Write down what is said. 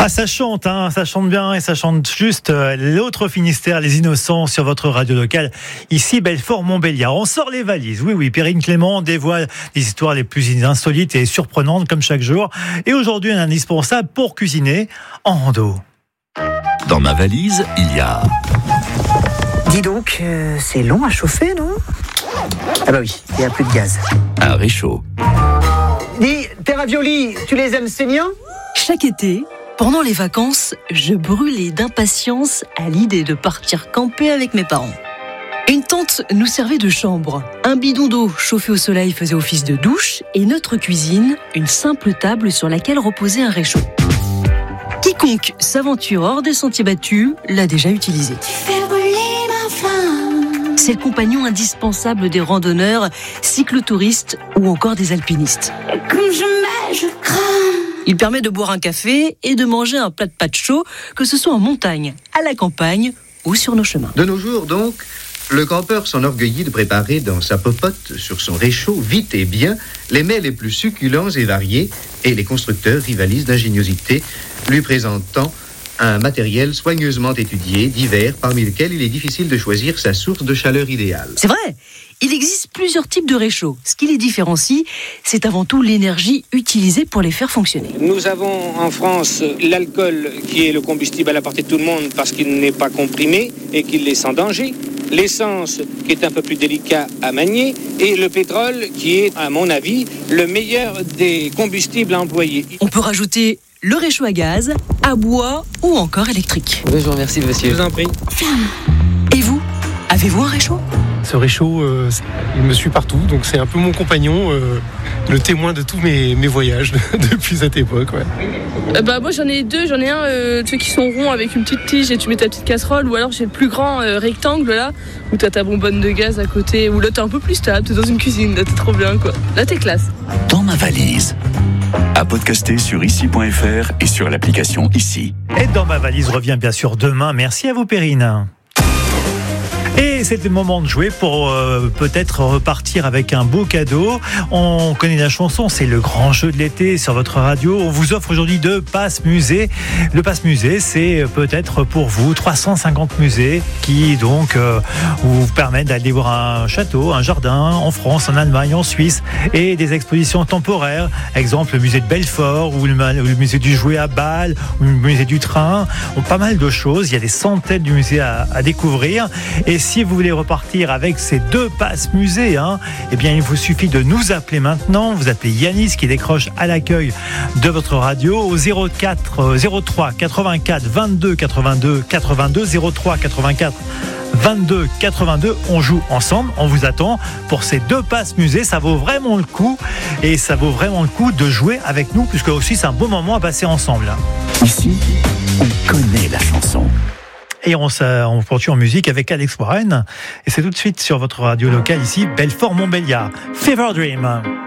Ah, ça chante bien et ça chante juste. L'autre Finistère, les Innocents sur votre radio locale. Ici, Belfort-Montbéliard. On sort les valises. Oui, Perrine Clément dévoile les histoires les plus insolites et surprenantes comme chaque jour. Et aujourd'hui, un indispensable pour cuisiner en rando. Dans ma valise, il y a... Dis donc, c'est long à chauffer, non ? Ah bah oui, il n'y a plus de gaz. Un réchaud. Dis, tes raviolis, tu les aimes saignants ? Chaque été, pendant les vacances, je brûlais d'impatience à l'idée de partir camper avec mes parents. Une tente nous servait de chambre, un bidon d'eau chauffé au soleil faisait office de douche et notre cuisine, une simple table sur laquelle reposait un réchaud. Quiconque s'aventure hors des sentiers battus l'a déjà utilisé. C'est le compagnon indispensable des randonneurs, cyclotouristes ou encore des alpinistes. Il permet de boire un café et de manger un plat de pâtes chaud, que ce soit en montagne, à la campagne ou sur nos chemins. De nos jours, donc, le campeur s'enorgueillit de préparer dans sa popote, sur son réchaud, vite et bien, les mets les plus succulents et variés, et les constructeurs rivalisent d'ingéniosité, lui présentant un matériel soigneusement étudié, divers, parmi lesquels il est difficile de choisir sa source de chaleur idéale. C'est vrai, il existe plusieurs types de réchauds. Ce qui les différencie, c'est avant tout l'énergie utilisée pour les faire fonctionner. Nous avons en France l'alcool qui est le combustible à la portée de tout le monde parce qu'il n'est pas comprimé et qu'il est sans danger. L'essence qui est un peu plus délicat à manier et le pétrole qui est, à mon avis, le meilleur des combustibles à employer. On peut rajouter le réchaud à gaz, à bois ou encore électrique. Oui, je vous remercie, monsieur. Je vous en prie. Et vous, avez-vous un réchaud ? Ce réchaud, il me suit partout, donc c'est un peu mon compagnon, le témoin de tous mes voyages depuis cette époque. Ouais. Moi j'en ai deux, j'en ai un ceux qui sont ronds avec une petite tige et tu mets ta petite casserole, ou alors j'ai le plus grand rectangle là, où t'as ta bonbonne de gaz à côté, où là t'es un peu plus stable, t'es dans une cuisine, là t'es trop bien quoi. Là t'es classe. Dans ma valise. À podcaster sur ici.fr et sur l'application Ici. Et Dans ma valise revient bien sûr demain. Merci à vous, Perrine. Et c'est le moment de jouer pour peut-être repartir avec un beau cadeau. On connaît la chanson, c'est le grand jeu de l'été sur votre radio. On vous offre aujourd'hui 2 passes musées. Le passe musée, c'est peut-être pour vous 350 musées qui donc vous permettent d'aller voir un château, un jardin en France, en Allemagne, en Suisse et des expositions temporaires. Exemple, le musée de Belfort ou le musée du jouet à Bâle ou le musée du train. Pas mal de choses. Il y a des centaines de musées à découvrir. Et si vous voulez repartir avec ces 2 passes musées, eh bien il vous suffit de nous appeler maintenant. Vous appelez Yanis qui décroche à l'accueil de votre radio au 03 84 22 82 82 03 84 22 82. On joue ensemble, on vous attend pour ces 2 passes musées. Ça vaut vraiment le coup et ça vaut vraiment le coup de jouer avec nous puisque aussi c'est un beau moment à passer ensemble. Ici, on connaît la chanson. Et on poursuit en musique avec Alex Warren. Et c'est tout de suite sur votre radio locale ici, Belfort-Montbéliard. Fever Dream.